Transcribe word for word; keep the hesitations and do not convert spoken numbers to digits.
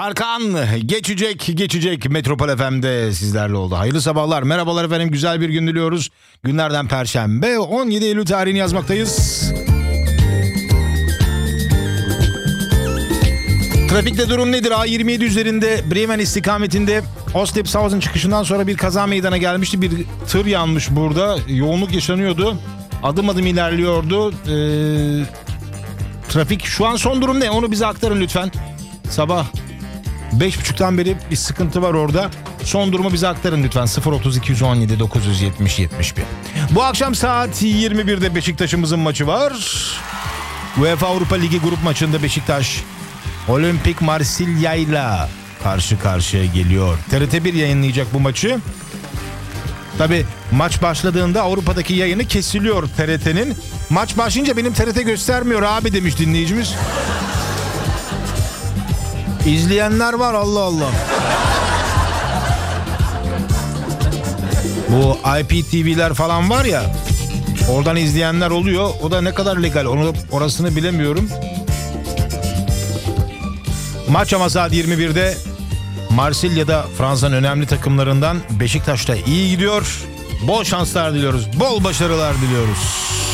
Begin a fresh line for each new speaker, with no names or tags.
Tarkan geçecek geçecek Metropol F M'de sizlerle oldu. Hayırlı sabahlar, merhabalar efendim, güzel bir gün diliyoruz. Günlerden Perşembe, on yedi Eylül tarihini yazmaktayız. Trafikte durum nedir? A yirmi yedi üzerinde Bremen istikametinde Ostlipshausen çıkışından sonra bir kaza meydana gelmişti. Bir tır yanmış burada. Yoğunluk yaşanıyordu. Adım adım ilerliyordu. Ee, trafik şu an son durum ne? Onu bize aktarın lütfen. Sabah beş buçuktan beri bir sıkıntı var orada. Son durumu bize aktarın lütfen. sıfır otuz iki on yedi dokuz yüz yetmiş yetmiş bir. Bu akşam saat yirmi birde Beşiktaş'ımızın maçı var. UEFA Avrupa Ligi grup maçında Beşiktaş Olimpik Marsilya'yla karşı karşıya geliyor. T R T bir yayınlayacak bu maçı. Tabi maç başladığında Avrupa'daki yayını kesiliyor T R T'nin. Maç başlayınca benim T R T göstermiyor abi demiş dinleyicimiz. İzleyenler var, Allah Allah. Bu I P T V'ler falan var ya, oradan izleyenler oluyor. O da ne kadar legal, onu orasını bilemiyorum. Maç ama saat yirmi birde Marsilya'da, Fransa'nın önemli takımlarından. Beşiktaş'ta iyi gidiyor. Bol şanslar diliyoruz. Bol başarılar diliyoruz.